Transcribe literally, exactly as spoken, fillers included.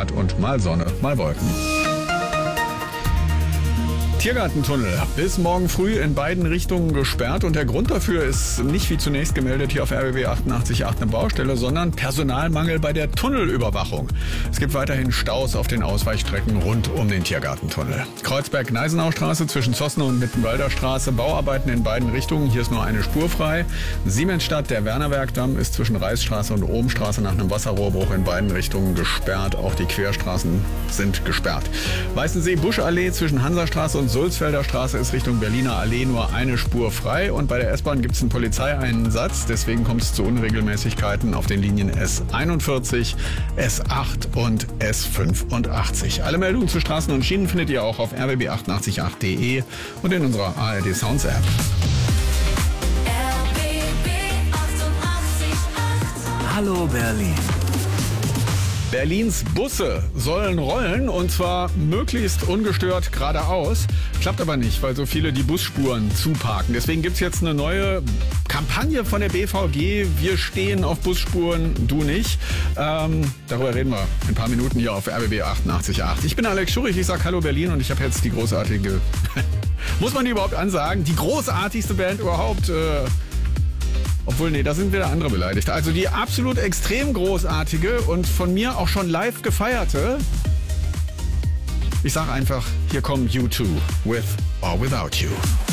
gesperrt und mal Sonne, mal Wolken. Tiergartentunnel bis morgen früh in beiden Richtungen gesperrt und der Grund dafür ist nicht wie zunächst gemeldet hier auf R B B achtundachtzig Komma acht eine Baustelle, sondern Personalmangel bei der Tunnelüberwachung. Es gibt weiterhin Staus auf den Ausweichstrecken rund um den Tiergartentunnel. Kreuzberg-Gneisenau-Straße zwischen Zossen und Mittenwalder Straße, Bauarbeiten in beiden Richtungen, hier ist nur eine Spur frei. Siemensstadt, der Wernerwerkdamm ist zwischen Reichsstraße und Ohmstraße nach einem Wasserrohrbruch in beiden Richtungen gesperrt. Auch die Querstraßen sind gesperrt. Weißensee-Buschallee zwischen Hansastraße und Sulzfelder Straße ist Richtung Berliner Allee nur eine Spur frei und bei der S-Bahn gibt es einen Polizeieinsatz, deswegen kommt es zu Unregelmäßigkeiten auf den Linien S einundvierzig, S acht und S fünfundachtzig. Alle Meldungen zu Straßen und Schienen findet ihr auch auf r b b achtundachtzig Komma acht punkt de und in unserer A R D Sounds App. Hallo Berlin. Berlins Busse sollen rollen und zwar möglichst ungestört geradeaus. Klappt aber nicht, weil so viele die Busspuren zuparken. Deswegen gibt es jetzt eine neue Kampagne von der B V G. Wir stehen auf Busspuren, du nicht. Ähm, darüber reden wir in ein paar Minuten hier auf R B B achtundachtzig Komma acht. Ich bin Alex Schurich, ich sag Hallo Berlin und ich habe jetzt die großartige, muss man die überhaupt ansagen, die großartigste Band überhaupt. Äh, Obwohl, nee, da sind wieder andere beleidigt. Also die absolut extrem großartige und von mir auch schon live gefeierte. Ich sag einfach, hier kommen U zwei with or Without You.